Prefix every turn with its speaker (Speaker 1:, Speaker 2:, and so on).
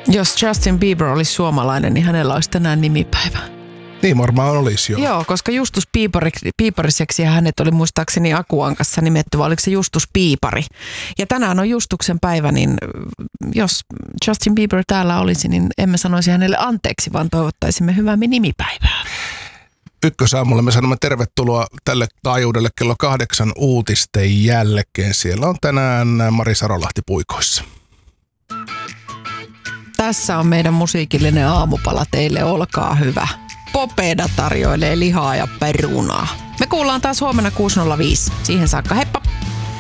Speaker 1: Jos Justin Bieber olisi suomalainen, niin hänellä olisi tänään nimipäivä.
Speaker 2: Niin varmaan olisi jo.
Speaker 1: Joo, koska Justus Piipariseksi hänet oli muistaakseni Akuankassa nimetty, vai oliko se Justus Piipari. Ja tänään on Justuksen päivä, niin jos Justin Bieber täällä olisi, niin emme sanoisi hänelle anteeksi, vaan toivottaisimme hyvää nimipäivää.
Speaker 2: Ykkösaamulle me sanomme tervetuloa tälle taajuudelle kello 8 uutisten jälkeen. Siellä on tänään Mari Sarolahti puikoissa. Tässä on meidän musiikillinen aamupala teille, olkaa hyvä. Popeda tarjoilee lihaa ja perunaa. Me kuullaan taas huomenna 6.05. Siihen saakka heippa!